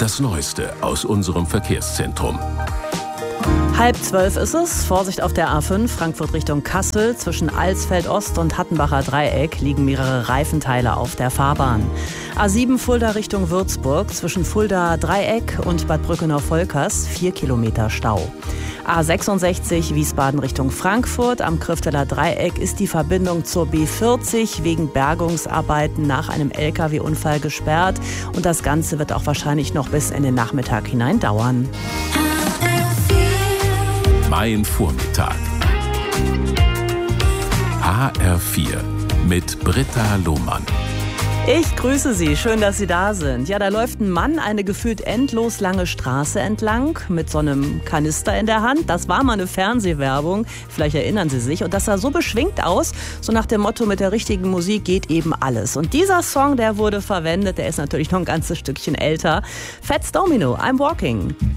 Das Neueste aus unserem Verkehrszentrum. 11:30 ist es. Vorsicht auf der A5 Frankfurt Richtung Kassel. Zwischen Alsfeld Ost und Hattenbacher Dreieck liegen mehrere Reifenteile auf der Fahrbahn. A7 Fulda Richtung Würzburg. Zwischen Fulda Dreieck und Bad Brückenau-Volkers 4 Kilometer Stau. A66 Wiesbaden Richtung Frankfurt. Am Krifteler Dreieck ist die Verbindung zur B40 wegen Bergungsarbeiten nach einem LKW-Unfall gesperrt. Und das Ganze wird auch wahrscheinlich noch bis in den Nachmittag hinein dauern. Mein Vormittag. HR4 mit Britta Lohmann. Ich grüße Sie, schön, dass Sie da sind. Ja, da läuft ein Mann eine gefühlt endlos lange Straße entlang mit so einem Kanister in der Hand. Das war mal eine Fernsehwerbung, vielleicht erinnern Sie sich. Und das sah so beschwingt aus, so nach dem Motto, mit der richtigen Musik geht eben alles. Und dieser Song, der wurde verwendet, der ist natürlich noch ein ganzes Stückchen älter. Fats Domino, I'm Walking.